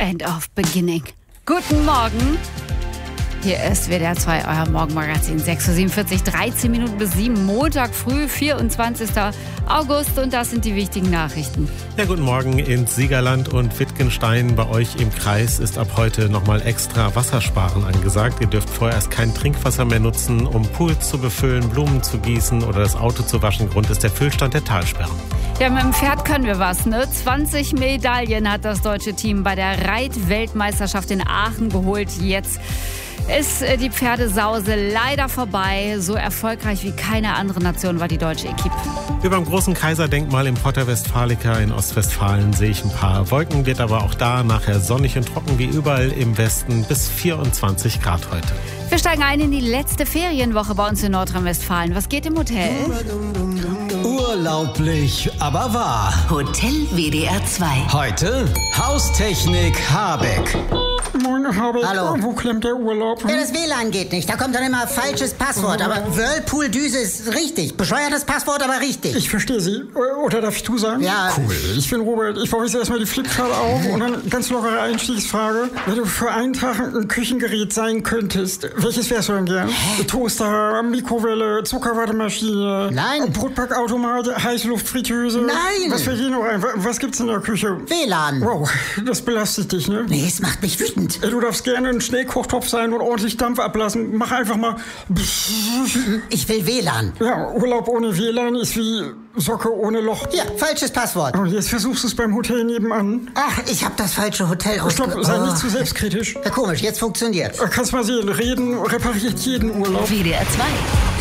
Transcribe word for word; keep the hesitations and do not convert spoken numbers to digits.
end of beginning. Guten Morgen. Hier ist W D R zwei, euer Morgenmagazin. sechs Uhr siebenundvierzig, dreizehn Minuten bis sieben. Montag früh, vierundzwanzigster August. Und das sind die wichtigen Nachrichten. Ja, guten Morgen ins Siegerland und Wittgenstein. Bei euch im Kreis ist ab heute nochmal extra Wassersparen angesagt. Ihr dürft vorerst kein Trinkwasser mehr nutzen, um Pools zu befüllen, Blumen zu gießen oder das Auto zu waschen. Grund ist der Füllstand der Talsperren. Ja, mit dem Pferd können wir was, ne? zwanzig Medaillen hat das deutsche Team bei der Reitweltmeisterschaft in Aachen geholt. Jetzt ist die Pferdesause leider vorbei. So erfolgreich wie keine andere Nation war die deutsche Equipe. Wie beim großen Kaiserdenkmal im Porta Westfalica in Ostwestfalen sehe ich ein paar Wolken. Wird aber auch da nachher sonnig und trocken wie überall im Westen bis vierundzwanzig Grad heute. Wir steigen ein in die letzte Ferienwoche bei uns in Nordrhein-Westfalen. Was geht im Hotel? Urlaublich, aber wahr. Hotel W D R zwei. Heute Haustechnik Habeck. Moin, Habeck. Hallo. Wo klemmt der Urlaub? Ja, das W L A N geht nicht. Da kommt dann immer falsches Passwort. Aber Whirlpool-Düse ist richtig. Bescheuertes Passwort, aber richtig. Ich verstehe Sie. Oder darf ich du sagen? Ja. Cool. Ich bin Robert. Ich baue jetzt erstmal die Flipchart auf und dann ganz lockere Einstiegsfrage. Wenn du für einen Tag ein Küchengerät sein könntest, welches wärst du denn gern? Hä? Toaster, Mikrowelle, Zuckerwattemaschine, Nein. Brotbackautomat, Heißluftfritteuse. Nein. Was wäre hier noch ein? Was gibt's in der Küche? W L A N. Wow, das belastet dich, ne? Nee, es macht mich wütend. Du darfst gerne ein Schnellkochtopf sein und ordentlich Dampf ablassen. Mach einfach mal. Ich will W L A N. Ja, Urlaub ohne W L A N ist wie Socke ohne Loch. Ja, falsches Passwort. Und jetzt versuchst du es beim Hotel nebenan. Ach, ich habe das falsche Hotel Stopp, ausge... sei Oh. nicht zu selbstkritisch. Ja, komisch, jetzt funktioniert. Kannst mal sehen, reden repariert jeden Urlaub. W D R zwei.